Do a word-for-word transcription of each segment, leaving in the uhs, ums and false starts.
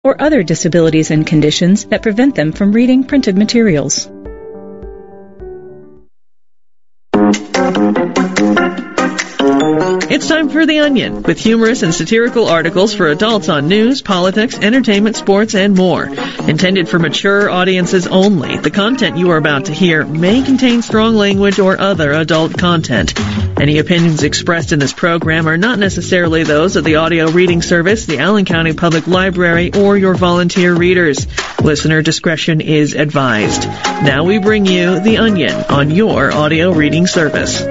or other disabilities and conditions that prevent them from reading printed materials. It's time for The Onion, with humorous and satirical articles for adults on news, politics, entertainment, sports, and more. Intended for mature audiences only, the content you are about to hear may contain strong language or other adult content. Any opinions expressed in this program are not necessarily those of the audio reading service, the Allen County Public Library, or your volunteer readers. Listener discretion is advised. Now we bring you The Onion on your audio reading service.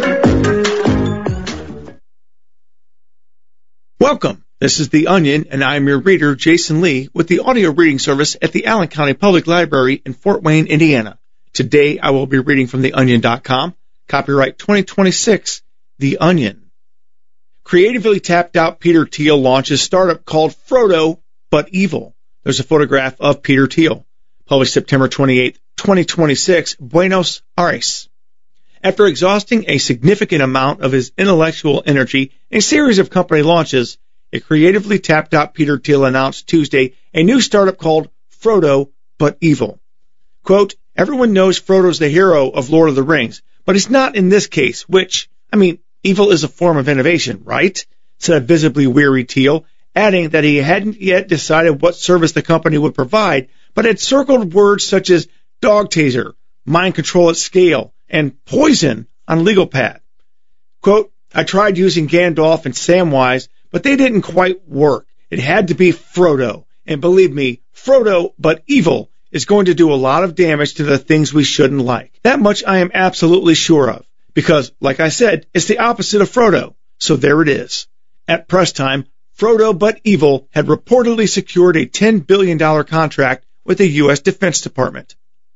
Welcome. This is The Onion, and I'm your reader, Jason Lee, with the audio reading service at the Allen County Public Library in Fort Wayne, Indiana. Today, I will be reading from the onion dot com. Copyright twenty twenty-six, The Onion. Creatively tapped out Peter Thiel launches startup called Frodo, but evil. There's a photograph of Peter Thiel. Published September twenty-eighth, twenty twenty-six, Buenos Aires. After exhausting a significant amount of his intellectual energy in a series of company launches, a creatively tapped out Peter Thiel announced Tuesday a new startup called Frodo, but evil. Quote, everyone knows Frodo's the hero of Lord of the Rings, but he's not in this case, which, I mean, evil is a form of innovation, right? Said a visibly weary Thiel, adding that he hadn't yet decided what service the company would provide, but had circled words such as dog taser, mind control at scale, and poison on legal pad. Quote, I tried using Gandalf and Samwise, but they didn't quite work. It had to be Frodo. And believe me, Frodo, but evil, is going to do a lot of damage to the things we shouldn't like. That much I am absolutely sure of. Because, like I said, it's the opposite of Frodo. So there it is. At press time, Frodo, but evil, had reportedly secured a ten billion dollars contract with the U S Defense Department.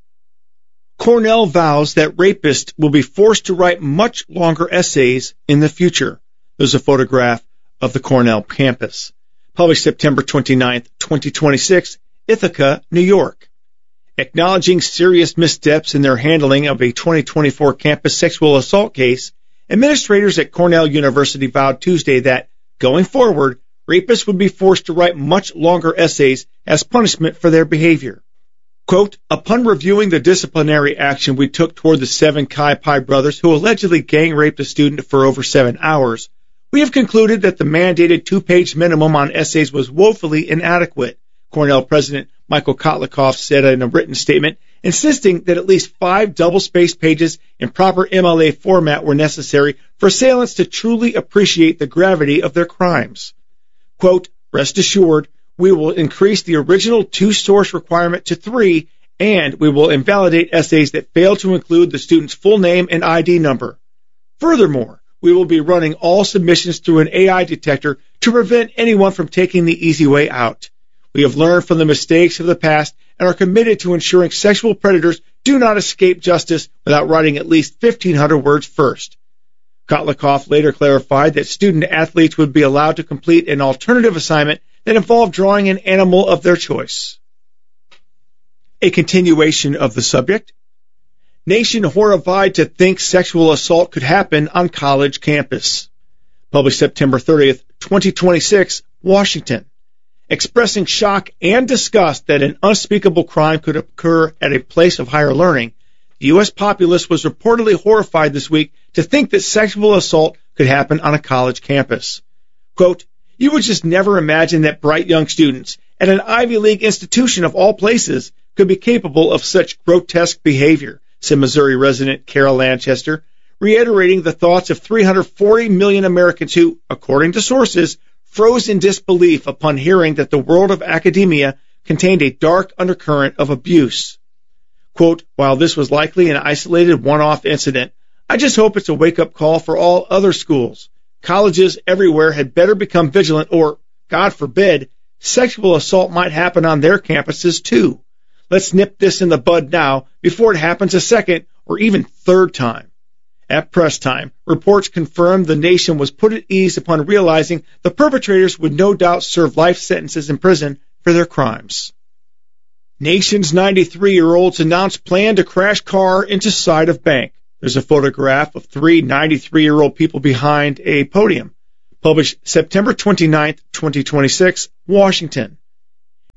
Cornell vows that rapists will be forced to write much longer essays in the future. There's a photograph of the Cornell campus. Published September twenty-ninth, twenty twenty-six, Ithaca, New York. Acknowledging serious missteps in their handling of a twenty twenty-four campus sexual assault case, administrators at Cornell University vowed Tuesday that, going forward, rapists would be forced to write much longer essays as punishment for their behavior. Quote, upon reviewing the disciplinary action we took toward the seven Chi Pi brothers who allegedly gang raped a student for over seven hours, we have concluded that the mandated two-page minimum on essays was woefully inadequate, Cornell President Michael Kotlikoff said in a written statement, insisting that at least five double-spaced pages in proper M L A format were necessary for assailants to truly appreciate the gravity of their crimes. Quote, rest assured, we will increase the original two-source requirement to three, and we will invalidate essays that fail to include the student's full name and I D number. Furthermore, we will be running all submissions through an A I detector to prevent anyone from taking the easy way out. We have learned from the mistakes of the past and are committed to ensuring sexual predators do not escape justice without writing at least fifteen hundred words first. Kotlikoff later clarified that student athletes would be allowed to complete an alternative assignment that involved drawing an animal of their choice. A continuation of the subject. Nation horrified to think sexual assault could happen on college campus. Published September thirtieth, twenty twenty-six, Washington. Expressing shock and disgust that an unspeakable crime could occur at a place of higher learning, the U S populace was reportedly horrified this week to think that sexual assault could happen on a college campus. Quote, you would just never imagine that bright young students at an Ivy League institution of all places could be capable of such grotesque behavior, said Missouri resident Carol Lanchester, reiterating the thoughts of three hundred forty million Americans who, according to sources, froze in disbelief upon hearing that the world of academia contained a dark undercurrent of abuse. Quote, while this was likely an isolated one-off incident, I just hope it's a wake-up call for all other schools. Colleges everywhere had better become vigilant or, God forbid, sexual assault might happen on their campuses too. Let's nip this in the bud now before it happens a second or even third time. At press time, reports confirmed the nation was put at ease upon realizing the perpetrators would no doubt serve life sentences in prison for their crimes. Nation's ninety-three-year-olds announced plan to crash car into side of bank. There's a photograph of three ninety-three-year-old people behind a podium. Published September twenty-ninth, twenty twenty-six, Washington.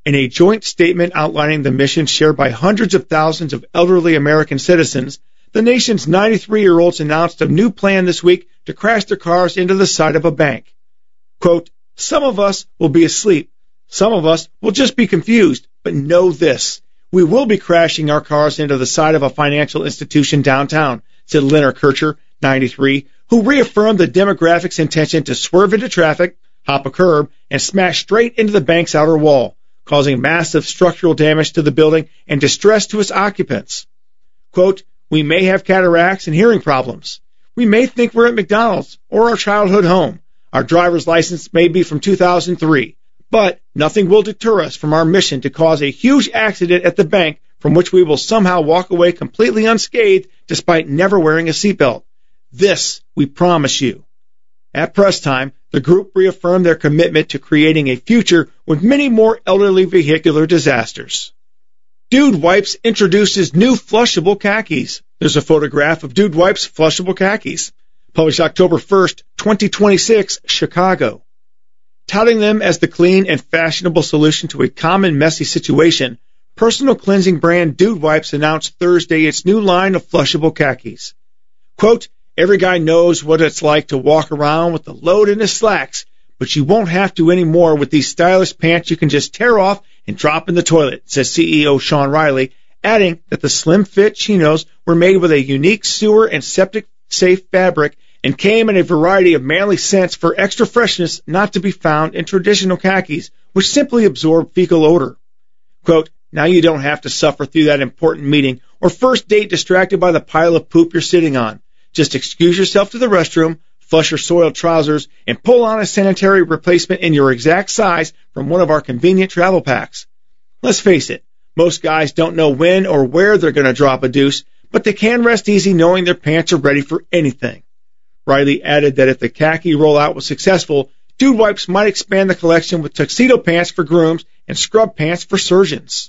In a joint statement outlining the mission shared by hundreds of thousands of elderly American citizens, the nation's ninety-three-year-olds announced a new plan this week to crash their cars into the side of a bank. Quote, some of us will be asleep. Some of us will just be confused. But know this. We will be crashing our cars into the side of a financial institution downtown, said Leonard Kircher, ninety-three, who reaffirmed the demographic's intention to swerve into traffic, hop a curb, and smash straight into the bank's outer wall, causing massive structural damage to the building and distress to its occupants. Quote, we may have cataracts and hearing problems. We may think we're at McDonald's or our childhood home. Our driver's license may be from two thousand three, but nothing will deter us from our mission to cause a huge accident at the bank from which we will somehow walk away completely unscathed despite never wearing a seatbelt. This we promise you. At press time, the group reaffirmed their commitment to creating a future with many more elderly vehicular disasters. Dude Wipes introduces new flushable khakis. There's a photograph of Dude Wipes flushable khakis. Published October first, twenty twenty-six, Chicago. Touting them as the clean and fashionable solution to a common messy situation, personal cleansing brand Dude Wipes announced Thursday its new line of flushable khakis. Quote, every guy knows what it's like to walk around with a load in his slacks, but you won't have to anymore with these stylish pants you can just tear off and drop in the toilet, says C E O Sean Riley, adding that the slim-fit chinos were made with a unique sewer and septic-safe fabric and came in a variety of manly scents for extra freshness not to be found in traditional khakis, which simply absorb fecal odor. Quote, now you don't have to suffer through that important meeting or first date distracted by the pile of poop you're sitting on. Just excuse yourself to the restroom, flush your soiled trousers, and pull on a sanitary replacement in your exact size from one of our convenient travel packs. Let's face it, most guys don't know when or where they're going to drop a deuce, but they can rest easy knowing their pants are ready for anything. Riley added that if the khaki rollout was successful, Dude Wipes might expand the collection with tuxedo pants for grooms and scrub pants for surgeons.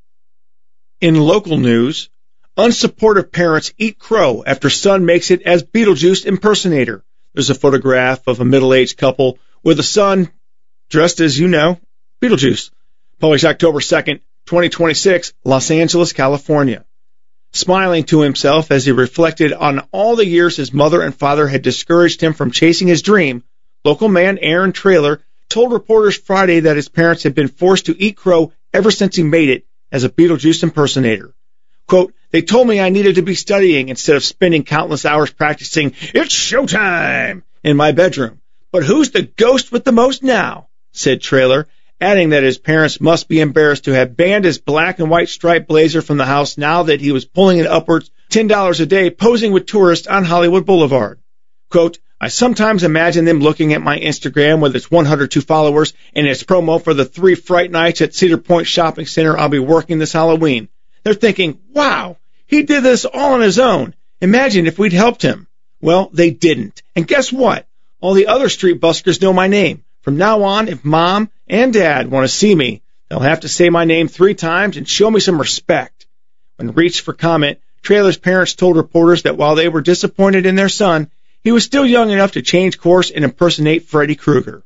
In local news, unsupportive parents eat crow after son makes it as Beetlejuice impersonator. There's a photograph of a middle-aged couple with a son dressed as, you know, Beetlejuice. Published October second, twenty twenty-six, Los Angeles, California. Smiling to himself as he reflected on all the years his mother and father had discouraged him from chasing his dream, local man Aaron Traylor told reporters Friday that his parents had been forced to eat crow ever since he made it as a Beetlejuice impersonator. Quote, they told me I needed to be studying instead of spending countless hours practicing "It's showtime" in my bedroom. But who's the ghost with the most now? Said Traylor, adding that his parents must be embarrassed to have banned his black and white striped blazer from the house now that he was pulling it upwards ten dollars a day posing with tourists on Hollywood Boulevard. Quote, I sometimes imagine them looking at my Instagram with its one hundred two followers and its promo for the three Fright Nights at Cedar Point Shopping Center I'll be working this Halloween. They're thinking, wow, he did this all on his own. Imagine if we'd helped him. Well, they didn't. And guess what? All the other street buskers know my name. From now on, if mom and dad want to see me, they'll have to say my name three times and show me some respect. When reached for comment, Traylor's parents told reporters that while they were disappointed in their son, he was still young enough to change course and impersonate Freddy Krueger.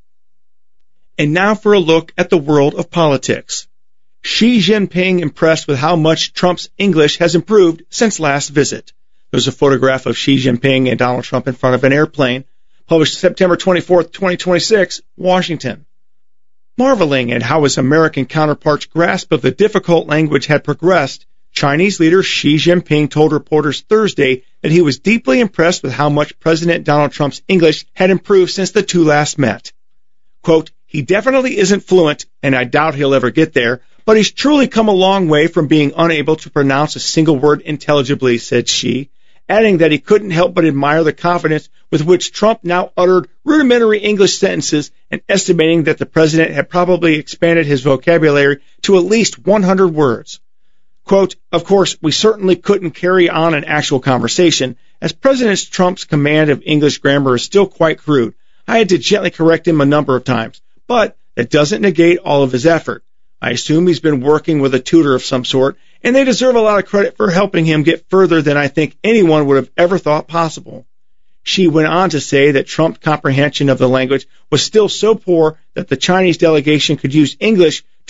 And now for a look at the world of politics. Xi Jinping impressed with how much Trump's English has improved since last visit. There's a photograph of Xi Jinping and Donald Trump in front of an airplane, published September twenty-fourth, twenty twenty-six, Washington. Marveling at how his American counterpart's grasp of the difficult language had progressed, Chinese leader Xi Jinping told reporters Thursday that he was deeply impressed with how much President Donald Trump's English had improved since the two last met. Quote, he definitely isn't fluent, and I doubt he'll ever get there, but he's truly come a long way from being unable to pronounce a single word intelligibly, said Xi, adding that he couldn't help but admire the confidence with which Trump now uttered rudimentary English sentences and estimating that the president had probably expanded his vocabulary to at least one hundred words. Quote, of course, we certainly couldn't carry on an actual conversation, as President Trump's command of English grammar is still quite crude. I had to gently correct him a number of times, but that doesn't negate all of his effort. I assume he's been working with a tutor of some sort, and they deserve a lot of credit for helping him get further than I think anyone would have ever thought possible. Xi went on to say that Trump's comprehension of the language was still so poor that the Chinese delegation could use English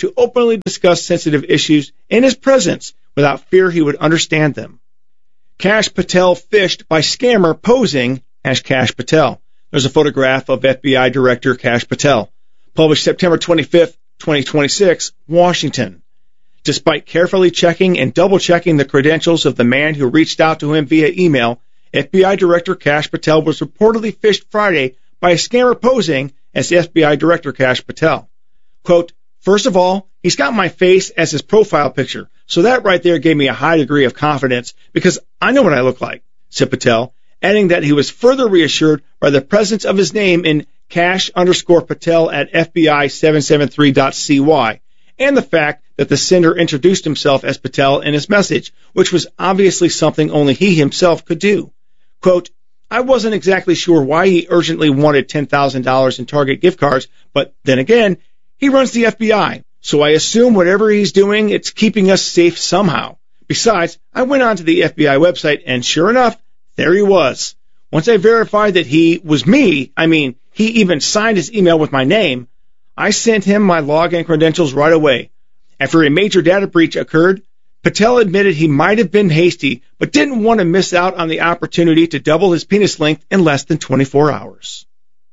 to openly discuss sensitive issues in his presence without fear he would understand them. Kash Patel fished by scammer posing as Kash Patel. There's a photograph of F B I Director Kash Patel. Published September twenty-fifth, twenty twenty-six, Washington. Despite carefully checking and double-checking the credentials of the man who reached out to him via email, F B I Director Kash Patel was reportedly fished Friday by a scammer posing as F B I Director Kash Patel. Quote, first of all, he's got my face as his profile picture, so that right there gave me a high degree of confidence because I know what I look like, said Patel, adding that he was further reassured by the presence of his name in Kash underscore Patel at F B I seven seven three dot C Y, and the fact that the sender introduced himself as Patel in his message, which was obviously something only he himself could do. Quote, I wasn't exactly sure why he urgently wanted ten thousand dollars in Target gift cards, but then again, he runs the F B I, so I assume whatever he's doing, it's keeping us safe somehow. Besides, I went onto the F B I website, and sure enough, there he was. Once I verified that he was me, I mean, he even signed his email with my name, I sent him my login credentials right away. After a major data breach occurred, Patel admitted he might have been hasty, but didn't want to miss out on the opportunity to double his penis length in less than twenty-four hours.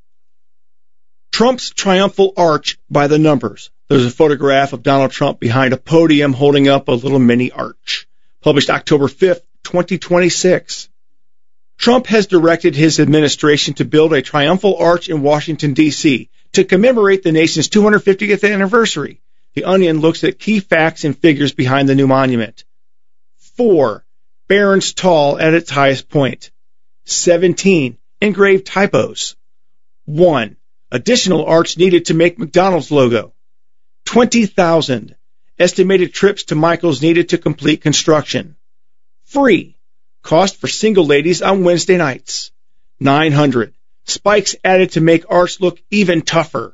Trump's triumphal arch by the numbers. There's a photograph of Donald Trump behind a podium holding up a little mini arch. Published October fifth, twenty twenty-six. Trump has directed his administration to build a triumphal arch in Washington, D C to commemorate the nation's two hundred fiftieth anniversary. The Onion looks at key facts and figures behind the new monument. Four, Barron's tall at its highest point. Seventeen, engraved typos. One, additional arch needed to make McDonald's logo. Twenty thousand, estimated trips to Michael's needed to complete construction. Free, cost for single ladies on Wednesday nights. Nine hundred, spikes added to make arch look even tougher.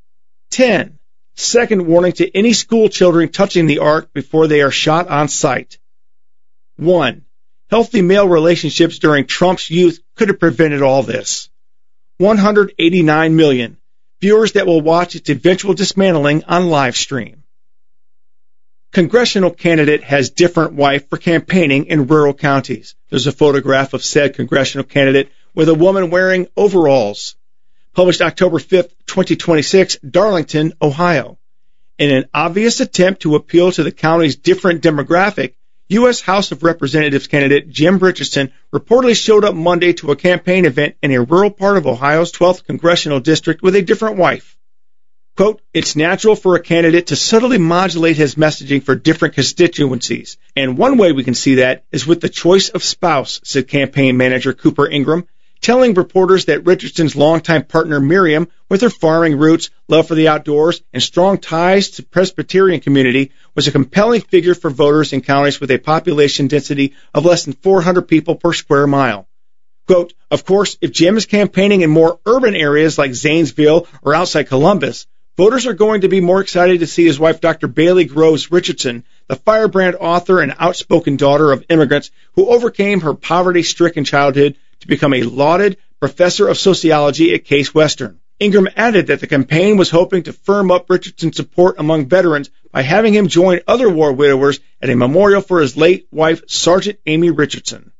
Ten, second warning to any school children touching the arch before they are shot on sight. One, healthy male relationships during Trump's youth could have prevented all this. one hundred eighty-nine million, viewers that will watch its eventual dismantling on live stream. Congressional candidate has different wife for campaigning in rural counties. There's a photograph of said congressional candidate with a woman wearing overalls. Published October fifth, twenty twenty-six, Darlington, Ohio. In an obvious attempt to appeal to the county's different demographic, U S House of Representatives candidate Jim Richardson reportedly showed up Monday to a campaign event in a rural part of Ohio's twelfth congressional district with a different wife. Quote, it's natural for a candidate to subtly modulate his messaging for different constituencies, and one way we can see that is with the choice of spouse, said campaign manager Cooper Ingram, telling reporters that Richardson's longtime partner Miriam, with her farming roots, love for the outdoors, and strong ties to the Presbyterian community, was a compelling figure for voters in counties with a population density of less than four hundred people per square mile. Quote, of course, if Jim is campaigning in more urban areas like Zanesville or outside Columbus, voters are going to be more excited to see his wife, Doctor Bailey Groves Richardson, the firebrand author and outspoken daughter of immigrants who overcame her poverty-stricken childhood to become a lauded professor of sociology at Case Western. Ingram added that the campaign was hoping to firm up Richardson's support among veterans by having him join other war widowers at a memorial for his late wife, Sergeant Amy Richardson.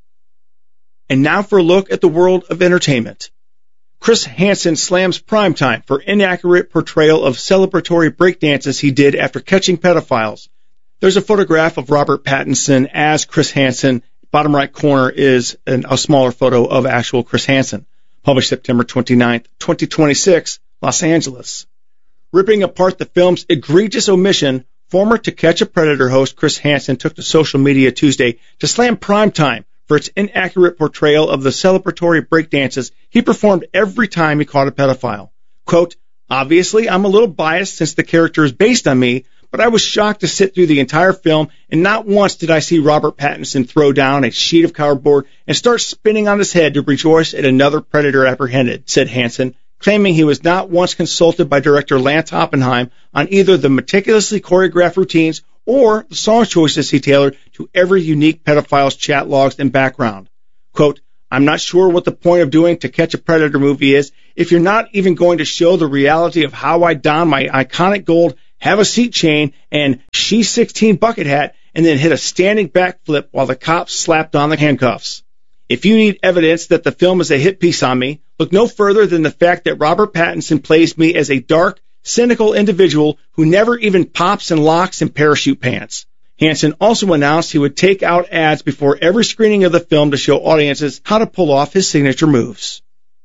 And now for a look at the world of entertainment. Chris Hansen slams Primetime for inaccurate portrayal of celebratory breakdances he did after catching pedophiles. There's a photograph of Robert Pattinson as Chris Hansen. Bottom right corner is an, a smaller photo of actual Chris Hansen. Published September twenty-ninth, twenty twenty-six, Los Angeles. Ripping apart the film's egregious omission, former To Catch a Predator host Chris Hansen took to social media Tuesday to slam Primetime for its inaccurate portrayal of the celebratory breakdances he performed every time he caught a pedophile. Quote, obviously, I'm a little biased since the character is based on me, but I was shocked to sit through the entire film, and not once did I see Robert Pattinson throw down a sheet of cardboard and start spinning on his head to rejoice at another predator apprehended, said Hansen, claiming he was not once consulted by director Lance Oppenheim on either the meticulously choreographed routines or the song choices he tailored to every unique pedophile's chat logs and background. Quote, I'm not sure what the point of doing To Catch a Predator movie is if you're not even going to show the reality of how I don my iconic gold have a seat chain, and She's sixteen bucket hat, and then hit a standing backflip while the cops slapped on the handcuffs. If you need evidence that the film is a hit piece on me, look no further than the fact that Robert Pattinson plays me as a dark, cynical individual who never even pops and locks in parachute pants. Hansen also announced he would take out ads before every screening of the film to show audiences how to pull off his signature moves.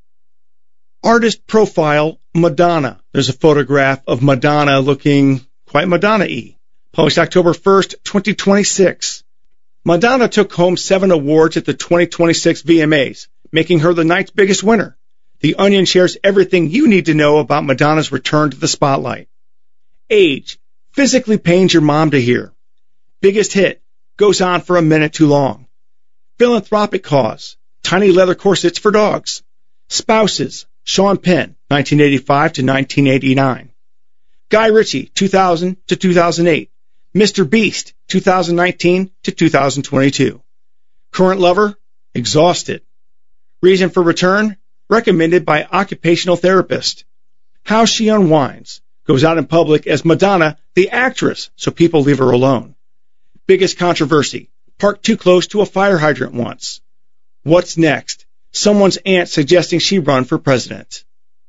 Artist profile Madonna. There's a photograph of Madonna looking quite Madonna-y. Published October first, twenty twenty-six. Madonna took home seven awards at the twenty twenty-six V M As, making her the night's biggest winner. The Onion shares everything you need to know about Madonna's return to the spotlight. Age. Physically pains your mom to hear. Biggest hit. Goes on for a minute too long. Philanthropic cause. Tiny leather corsets for dogs. Spouses. Sean Penn, nineteen eighty-five to nineteen eighty-nine. Guy Ritchie, two thousand to two thousand eight. Mister Beast, two thousand nineteen to two thousand twenty-two. Current lover, exhausted. Reason for return, recommended by occupational therapist. How she unwinds, goes out in public as Madonna, the actress, so people leave her alone. Biggest controversy, parked too close to a fire hydrant once. What's next? Someone's aunt suggesting she run for president.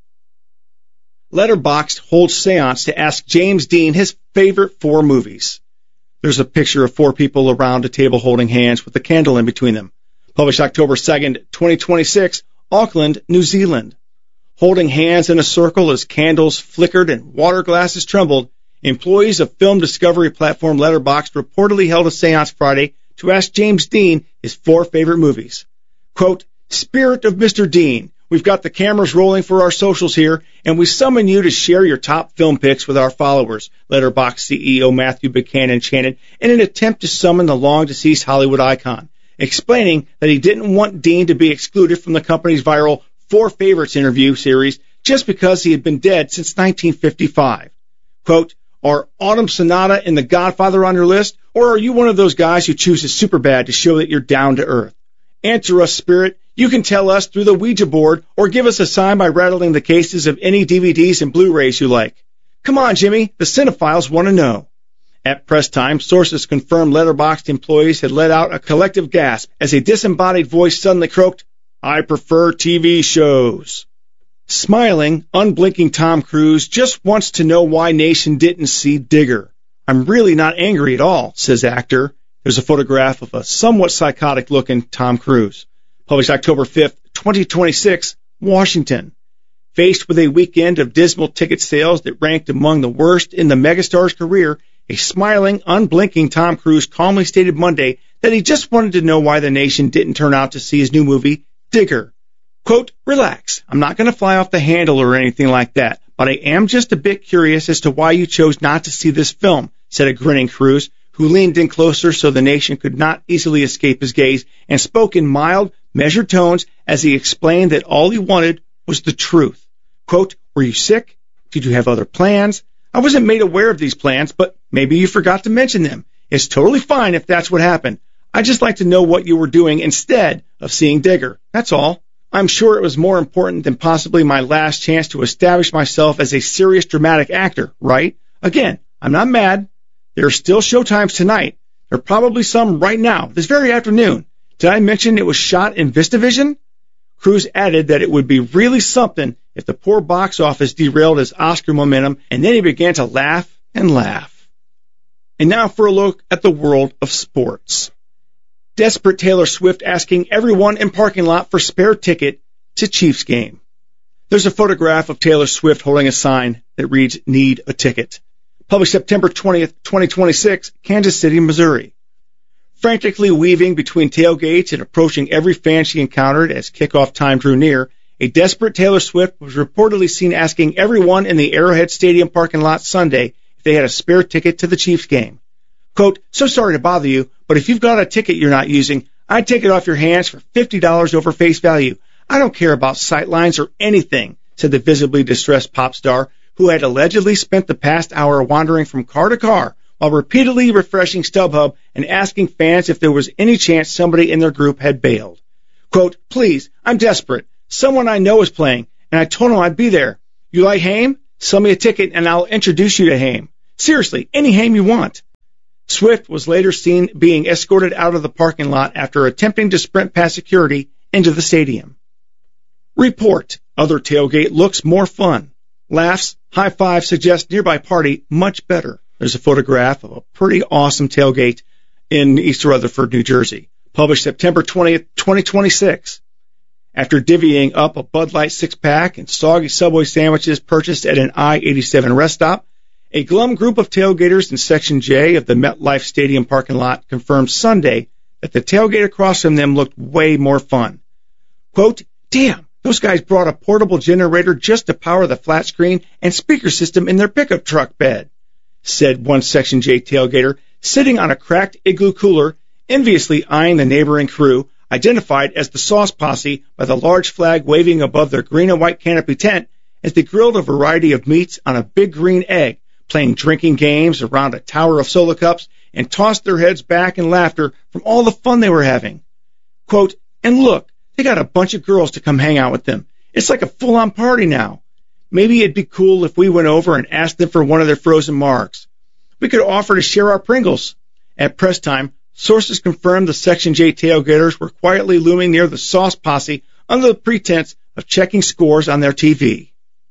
Letterboxd holds seance to ask James Dean his favorite four movies. There's a picture of four people around a table holding hands with a candle in between them. Published October second, twenty twenty-six, Auckland, New Zealand. Holding hands in a circle as candles flickered and water glasses trembled, employees of film discovery platform Letterboxd reportedly held a seance Friday to ask James Dean his four favorite movies. Quote, Spirit of Mister Dean, we've got the cameras rolling for our socials here, and we summon you to share your top film picks with our followers, Letterboxd C E O Matthew Buchanan chanted in an attempt to summon the long-deceased Hollywood icon, explaining that he didn't want Dean to be excluded from the company's viral Four Favorites interview series just because he had been dead since nineteen fifty-five. Quote, are Autumn Sonata and The Godfather on your list, or are you one of those guys who chooses Superbad to show that you're down to earth? Answer us, Spirit. You can tell us through the Ouija board or give us a sign by rattling the cases of any D V Ds and Blu-rays you like. Come on, Jimmy. The cinephiles want to know. At press time, sources confirmed Letterboxd employees had let out a collective gasp as a disembodied voice suddenly croaked, I prefer T V shows. Smiling, unblinking Tom Cruise just wants to know why Nation didn't see Digger. I'm really not angry at all, says actor. There's a photograph of a somewhat psychotic-looking Tom Cruise. Published October fifth, twenty twenty-six, Washington. Faced with a weekend of dismal ticket sales that ranked among the worst in the megastar's career, a smiling, unblinking Tom Cruise calmly stated Monday that he just wanted to know why the nation didn't turn out to see his new movie, Digger. Quote, relax, I'm not going to fly off the handle or anything like that, but I am just a bit curious as to why you chose not to see this film, said a grinning Cruise, who leaned in closer so the nation could not easily escape his gaze and spoke in mild, measured tones as he explained that all he wanted was the truth. Quote, were you sick? Did you have other plans? I wasn't made aware of these plans, but maybe you forgot to mention them. It's totally fine if that's what happened. I'd just like to know what you were doing instead of seeing Digger. That's all. I'm sure it was more important than possibly my last chance to establish myself as a serious dramatic actor, right? Again, I'm not mad. There are still showtimes tonight. There are probably some right now, this very afternoon. Did I mention it was shot in VistaVision? Cruise added that it would be really something if the poor box office derailed his Oscar momentum, and then he began to laugh and laugh. And now for a look at the world of sports. Desperate Taylor Swift asking everyone in parking lot for spare ticket to Chiefs game. There's a photograph of Taylor Swift holding a sign that reads, need a ticket. Published September twentieth, twenty twenty-six, Kansas City, Missouri. Frantically weaving between tailgates and approaching every fan she encountered as kickoff time drew near, a desperate Taylor Swift was reportedly seen asking everyone in the Arrowhead Stadium parking lot Sunday if they had a spare ticket to the Chiefs game. Quote, so sorry to bother you, but if you've got a ticket you're not using, I'd take it off your hands for fifty dollars over face value. I don't care about sightlines or anything, said the visibly distressed pop star, who had allegedly spent the past hour wandering from car to car while repeatedly refreshing StubHub and asking fans if there was any chance somebody in their group had bailed. Quote, please, I'm desperate. Someone I know is playing, and I told him I'd be there. You like Haim? Sell me a ticket, and I'll introduce you to Haim. Seriously, any ham you want. Swift was later seen being escorted out of the parking lot after attempting to sprint past security into the stadium. Report. Other tailgate looks more fun. Laughs, high five suggest nearby party much better. There's a photograph of a pretty awesome tailgate in East Rutherford, New Jersey, published September twentieth, twenty twenty-six. After divvying up a Bud Light six-pack and soggy Subway sandwiches purchased at an I eighty-seven rest stop, a glum group of tailgaters in Section J of the MetLife Stadium parking lot confirmed Sunday that the tailgate across from them looked way more fun. Quote, damn, those guys brought a portable generator just to power the flat screen and speaker system in their pickup truck bed, said one Section J tailgater, sitting on a cracked igloo cooler, enviously eyeing the neighboring crew, identified as the Sauce Posse by the large flag waving above their green and white canopy tent as they grilled a variety of meats on a big green egg, playing drinking games around a tower of soda cups, and tossed their heads back in laughter from all the fun they were having. Quote, and look, they got a bunch of girls to come hang out with them. It's like a full-on party now. Maybe it'd be cool if we went over and asked them for one of their frozen margs. We could offer to share our Pringles. At press time, sources confirmed the Section J tailgaters were quietly looming near the Sauce Posse under the pretense of checking scores on their T V.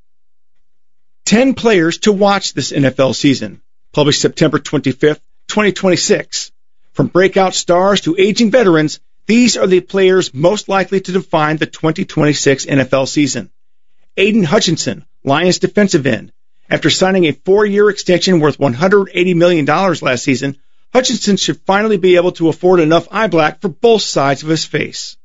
Ten players to watch this N F L season, published September twenty-fifth, twenty twenty-six. From breakout stars to aging veterans, these are the players most likely to define the twenty twenty-six N F L season. Aiden Hutchinson, Lions defensive end. After signing a four-year extension worth one hundred eighty million dollars last season, Hutchinson should finally be able to afford enough eye black for both sides of his face.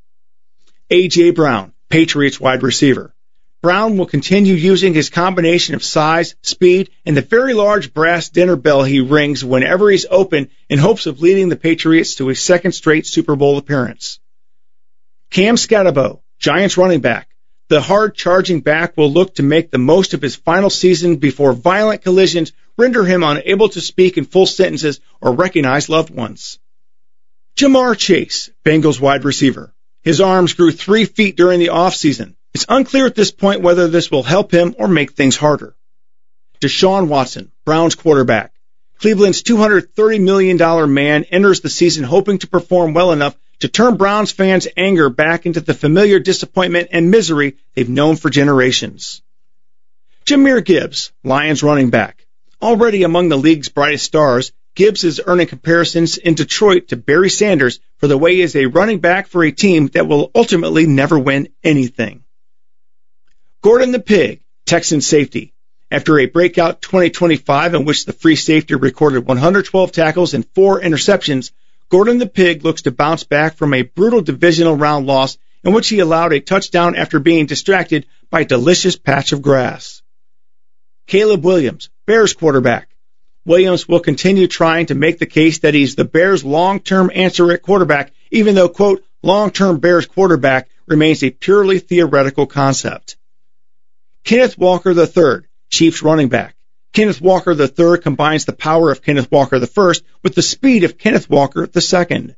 A J. Brown, Patriots wide receiver. Brown will continue using his combination of size, speed, and the very large brass dinner bell he rings whenever he's open in hopes of leading the Patriots to a second straight Super Bowl appearance. Cam Scatterbo, Giants running back. The hard-charging back will look to make the most of his final season before violent collisions render him unable to speak in full sentences or recognize loved ones. Jamar Chase, Bengals wide receiver. His arms grew three feet during the offseason. It's unclear at this point whether this will help him or make things harder. Deshaun Watson, Browns quarterback. Cleveland's two hundred thirty million dollars man enters the season hoping to perform well enough to turn Browns fans' anger back into the familiar disappointment and misery they've known for generations. Jahmyr Gibbs, Lions running back. Already among the league's brightest stars, Gibbs is earning comparisons in Detroit to Barry Sanders for the way he is a running back for a team that will ultimately never win anything. Gordon the Pig, Texan safety. After a breakout twenty twenty-five in which the free safety recorded one hundred twelve tackles and four interceptions, Gordon the Pig looks to bounce back from a brutal divisional round loss in which he allowed a touchdown after being distracted by a delicious patch of grass. Caleb Williams, Bears quarterback. Williams will continue trying to make the case that he's the Bears' long-term answer at quarterback, even though, quote, long-term Bears quarterback remains a purely theoretical concept. Kenneth Walker the third, Chiefs running back. Kenneth Walker the third combines the power of Kenneth Walker the first with the speed of Kenneth Walker the second.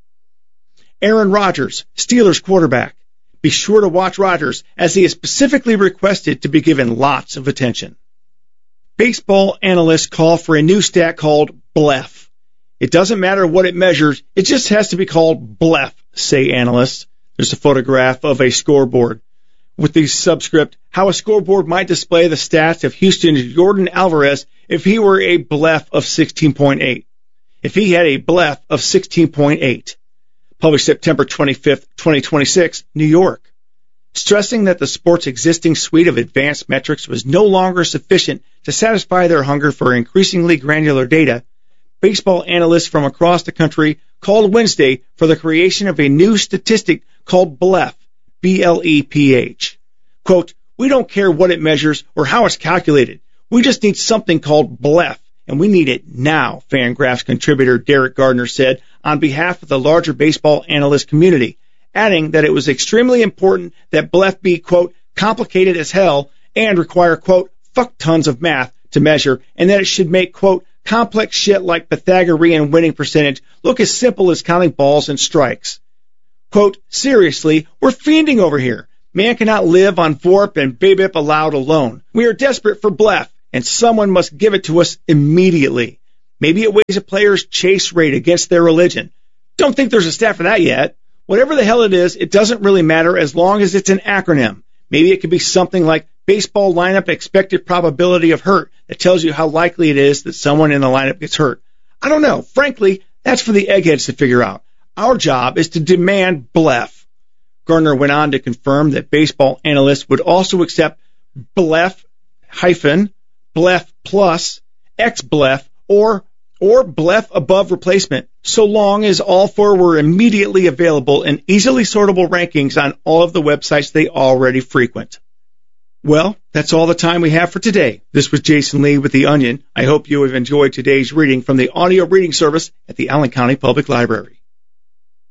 Aaron Rodgers, Steelers quarterback. Be sure to watch Rodgers as he is specifically requested to be given lots of attention. Baseball analysts call for a new stat called B L E F. It doesn't matter what it measures, it just has to be called B L E F, say analysts. There's a photograph of a scoreboard with the subscript, how a scoreboard might display the stats of Houston's Jordan Alvarez if he were a B L E F of sixteen point eight. If he had a B L E F of sixteen point eight. Published September twenty-fifth, twenty twenty-six, New York. Stressing that the sport's existing suite of advanced metrics was no longer sufficient to satisfy their hunger for increasingly granular data, baseball analysts from across the country called Wednesday for the creation of a new statistic called B L E F, B L E P H. Quote, we don't care what it measures or how it's calculated. We just need something called B L E F, and we need it now, Fangraphs contributor Derek Gardner said on behalf of the larger baseball analyst community, adding that it was extremely important that B L E F be, quote, complicated as hell and require, quote, fuck tons of math to measure, and that it should make, quote, complex shit like Pythagorean winning percentage look as simple as counting balls and strikes. Quote, seriously, we're fiending over here. Man cannot live on V O R P and BABIP allowed alone. We are desperate for B L E F, and someone must give it to us immediately. Maybe it weighs a player's chase rate against their religion. Don't think there's a stat for that yet. Whatever the hell it is, it doesn't really matter as long as it's an acronym. Maybe it could be something like baseball lineup expected probability of hurt that tells you how likely it is that someone in the lineup gets hurt. I don't know. Frankly, that's for the eggheads to figure out. Our job is to demand bluff. Gardner went on to confirm that baseball analysts would also accept bluff hyphen, bluff plus, X-bluff, or or bluff above replacement, so long as all four were immediately available in easily sortable rankings on all of the websites they already frequent. Well, that's all the time we have for today. This was Jason Lee with The Onion. I hope you have enjoyed today's reading from the audio reading service at the Allen County Public Library.